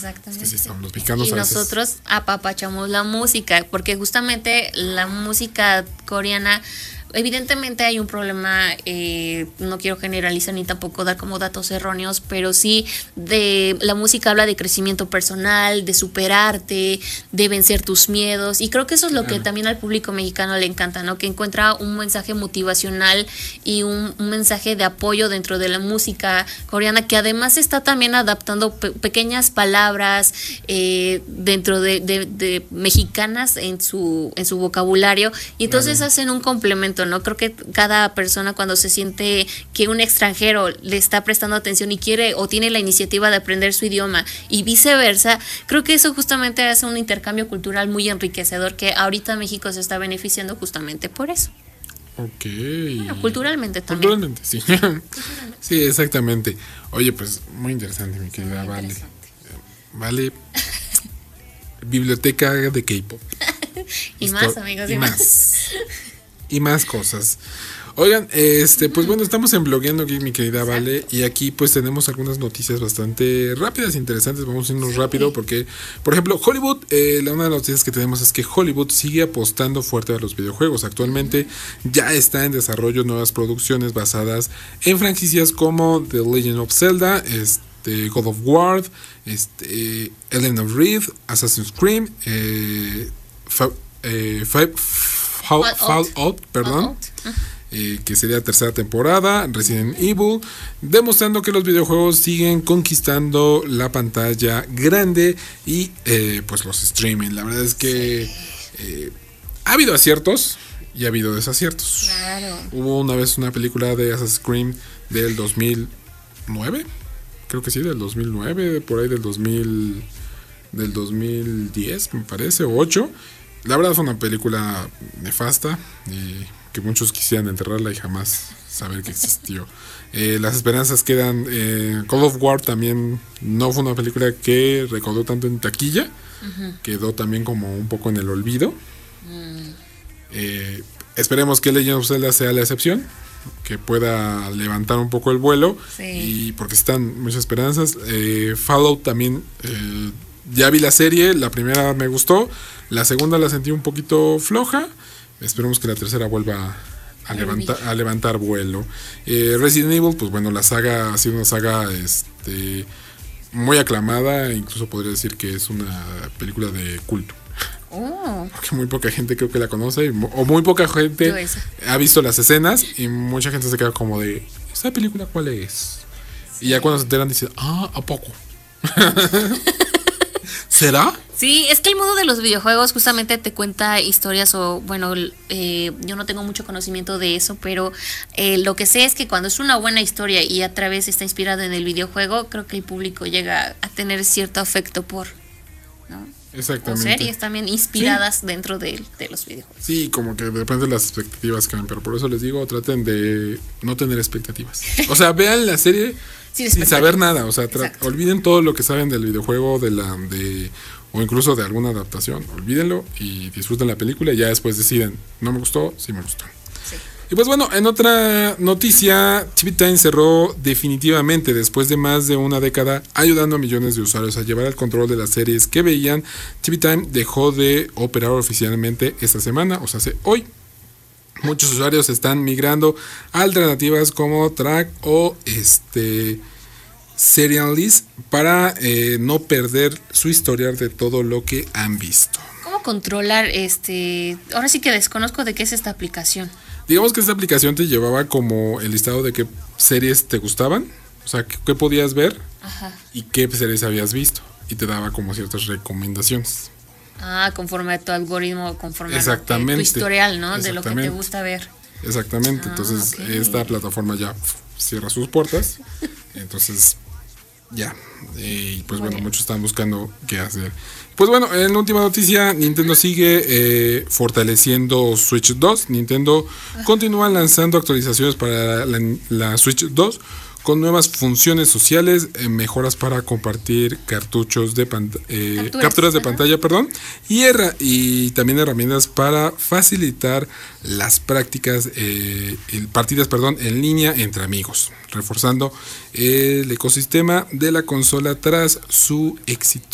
Exactamente. Es que sí, estamos los mexicanos Y a veces. nosotros apapachamos la música, porque justamente la música coreana, evidentemente hay un problema, no quiero generalizar ni tampoco dar como datos erróneos, pero sí de la música habla de crecimiento personal, de superarte, de vencer tus miedos, y creo que eso es lo que también al público mexicano le encanta, ¿no? Que encuentra un mensaje motivacional y un mensaje de apoyo dentro de la música coreana, que además está también adaptando pequeñas palabras dentro de mexicanas en su vocabulario, y entonces hacen un complemento, ¿no? Creo que cada persona, cuando se siente que un extranjero le está prestando atención y quiere o tiene la iniciativa de aprender su idioma y viceversa, creo que eso justamente hace un intercambio cultural muy enriquecedor, que ahorita México se está beneficiando justamente por eso. Ok. Bueno, culturalmente también. Culturalmente, sí. Sí, exactamente. Oye, pues muy interesante, mi querida Vale. Vale. Biblioteca de K-pop. Y más, amigos, y más. Y más cosas. Oigan, pues bueno, estamos en Blogueando Geek, mi querida Vale, y aquí pues tenemos algunas noticias bastante rápidas e interesantes. Vamos a irnos rápido porque, por ejemplo, Hollywood, una de las noticias que tenemos es que Hollywood sigue apostando fuerte a los videojuegos. Actualmente ya está en desarrollo nuevas producciones basadas en franquicias como The Legend of Zelda, God of War, Elden Ring, Assassin's Creed, Fallout, perdón, que sería la tercera temporada, Resident Evil, demostrando que los videojuegos siguen conquistando la pantalla grande y pues los streaming. La verdad es que ha habido aciertos y ha habido desaciertos. Claro. Hubo una vez una película de Assassin's Creed del 2009, creo que sí, del 2009, por ahí del 2010, me parece, o 8. La verdad fue una película nefasta y que muchos quisieran enterrarla y jamás saber que existió. Las esperanzas quedan. Call of War también no fue una película que recaudó tanto en taquilla. Quedó también como un poco en el olvido. Esperemos que Legend of Zelda sea la excepción, que pueda levantar un poco el vuelo. Sí. Y porque están muchas esperanzas. Fallout también. Ya vi la serie, la primera me gustó, la segunda la sentí un poquito floja. Esperemos que la tercera vuelva a levantar vuelo. Resident Evil, pues bueno, la saga ha sido una saga muy aclamada, incluso podría decir que es una película de culto. Porque muy poca gente creo que la conoce, o muy poca gente ha visto las escenas, y mucha gente se queda como de, ¿esta película cuál es? Sí. Y ya cuando se enteran dicen, ¿a poco? ¿Será? Sí, es que el mundo de los videojuegos justamente te cuenta historias, o bueno, yo no tengo mucho conocimiento de eso, pero lo que sé es que cuando es una buena historia y a través está inspirado en el videojuego, creo que el público llega a tener cierto afecto por, ¿no? Exactamente. O series también inspiradas dentro de los videojuegos. Sí, como que de repente las expectativas cambian, pero por eso les digo, traten de no tener expectativas. O sea, vean la serie sin saber nada, o sea, olviden todo lo que saben del videojuego, o incluso de alguna adaptación, olvídenlo y disfruten la película y ya después deciden, no me gustó, sí me gustó. Sí. Y pues bueno, en otra noticia, TV Time cerró definitivamente después de más de una década ayudando a millones de usuarios a llevar el control de las series que veían. TV Time dejó de operar oficialmente esta semana, o sea, hoy. Muchos usuarios están migrando a alternativas como Track o Serial List para no perder su historial de todo lo que han visto. ¿Cómo controlar ahora sí que desconozco de qué es esta aplicación? Digamos que esta aplicación te llevaba como el listado de qué series te gustaban, o sea, qué podías ver. Ajá. Y qué series habías visto, y te daba como ciertas recomendaciones. Conforme a tu algoritmo, conforme a tu historial, ¿no? De lo que te gusta ver. Exactamente, entonces esta plataforma ya cierra sus puertas, entonces ya, y pues bueno, muchos están buscando qué hacer. Pues bueno, en la última noticia, Nintendo sigue fortaleciendo Switch 2. Nintendo continúa lanzando actualizaciones para la Switch 2 con nuevas funciones sociales, mejoras para compartir cartuchos de capturas de pantalla, y también herramientas para facilitar las partidas en línea entre amigos, reforzando el ecosistema de la consola tras su éxito